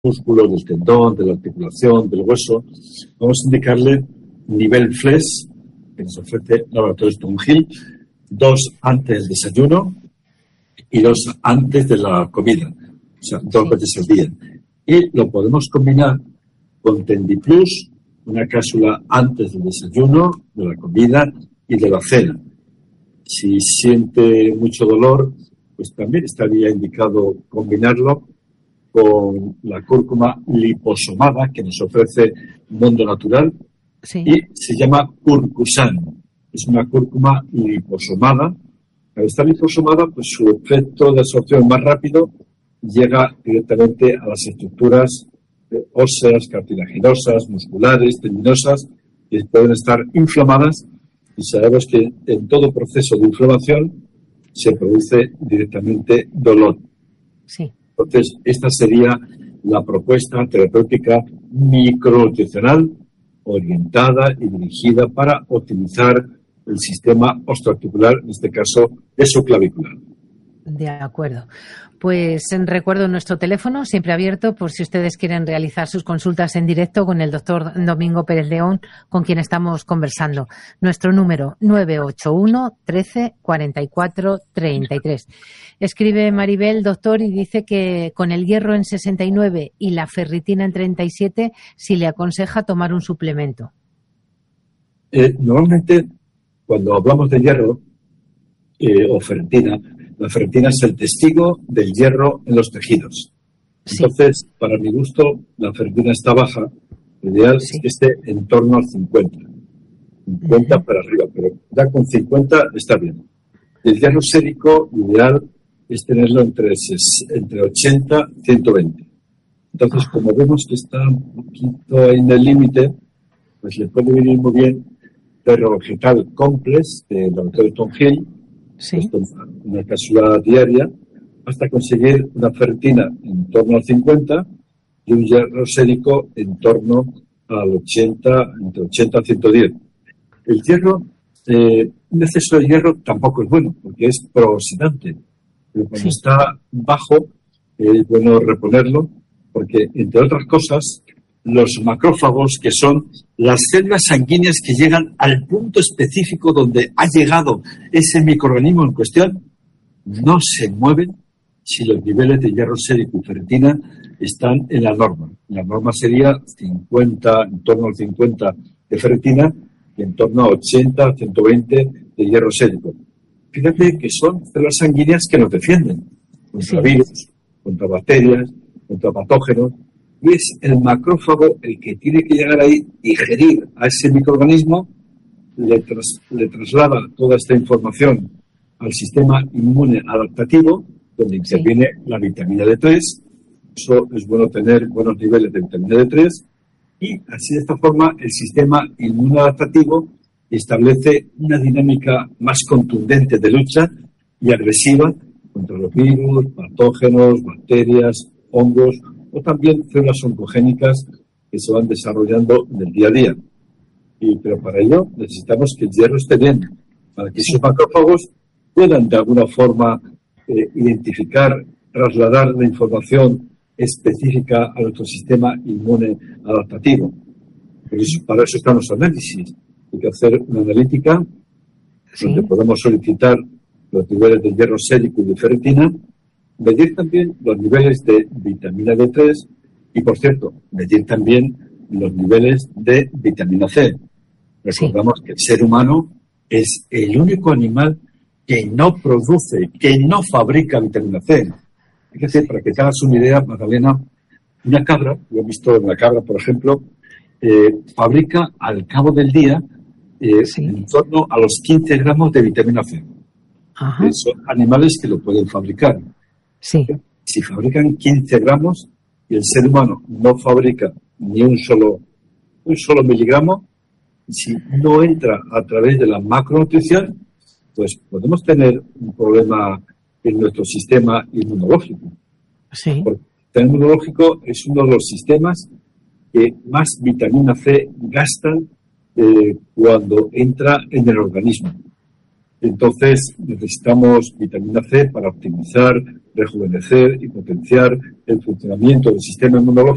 músculos, del tendón, de la articulación, del hueso. Vamos a indicarle nivel FLES, que nos ofrece Laboratorio Stonehill, 2 antes del desayuno y 2 antes de la comida, o sea, 2 veces al día. Y lo podemos combinar con TendiPlus, una cápsula antes del desayuno, de la comida y de la cena. Si siente mucho dolor, pues también estaría indicado combinarlo con la cúrcuma liposomada que nos ofrece Mundo Natural y se llama Curcusan. Es una cúrcuma liposomada. Al estar liposomada, pues su efecto de absorción es más rápido, llega directamente a las estructuras óseas, cartilaginosas, musculares, tendinosas, que pueden estar inflamadas, y sabemos que en todo proceso de inflamación se produce directamente dolor. Sí. Entonces, esta sería la propuesta terapéutica micronutricional orientada y dirigida para optimizar el sistema osteoarticular, en este caso esoclavicular. De acuerdo. Pues recuerdo nuestro teléfono, siempre abierto, por si ustedes quieren realizar sus consultas en directo con el doctor Domingo Pérez León, con quien estamos conversando. Nuestro número 981 13 44 33. Escribe Maribel, doctor, y dice que con el hierro en 69 y la ferritina en 37, si le aconseja tomar un suplemento. Normalmente, cuando hablamos de hierro o ferritina, la ferritina es el testigo del hierro en los tejidos. Entonces, para mi gusto, la ferritina está baja. Lo ideal es que esté en torno al 50. 50 para arriba, pero ya con 50 está bien. El hierro sérico, lo ideal es tenerlo entre 80 y 120. Entonces, como vemos que está un poquito en el límite, pues le puede venir muy bien Ferrovegetal Complex de Laboratorio Stonehill, una cápsula diaria, hasta conseguir una ferritina en torno al 50 y un hierro sérico en torno al 80, entre 80 y 110. El hierro, un exceso de hierro tampoco es bueno, porque es prooxidante. Pero cuando está bajo, es bueno reponerlo, porque, entre otras cosas, los macrófagos, que son las células sanguíneas que llegan al punto específico donde ha llegado ese microorganismo en cuestión, no se mueven si los niveles de hierro sérico y ferritina están en la norma. La norma sería 50, en torno al 50 de ferritina y en torno a 80, 120 de hierro sérico. Fíjate que son células sanguíneas que nos defienden contra virus, contra bacterias, contra patógenos. Y es el macrófago el que tiene que llegar ahí, digerir a ese microorganismo, le traslada toda esta información al sistema inmune adaptativo, donde interviene la vitamina D3. Eso es bueno tener buenos niveles de vitamina D3. Y así, de esta forma, el sistema inmune adaptativo establece una dinámica más contundente de lucha y agresiva contra los virus, patógenos, bacterias, hongos, o también células oncogénicas que se van desarrollando en el día a día. Pero para ello necesitamos que el hierro esté bien, para que esos macrófagos puedan de alguna forma identificar, trasladar la información específica a nuestro sistema inmune adaptativo. Para eso están los análisis. Hay que hacer una analítica donde podemos solicitar los niveles de hierro sérico y de ferritina, medir también los niveles de vitamina D3 y, por cierto, medir también los niveles de vitamina C. Recordamos que el ser humano es el único animal que no produce, que no fabrica vitamina C. Fíjate, para que te hagas una idea, Magdalena, una cabra, yo he visto en la cabra, por ejemplo, fabrica al cabo del día en torno a los 15 gramos de vitamina C. Son animales que lo pueden fabricar. Si fabrican 15 gramos y el ser humano no fabrica ni un solo miligramo, si no entra a través de la macronutrición, pues podemos tener un problema en nuestro sistema inmunológico. Porque el sistema inmunológico es uno de los sistemas que más vitamina C gastan cuando entra en el organismo. Entonces necesitamos vitamina C para optimizar, rejuvenecer y potenciar el funcionamiento del sistema inmunológico.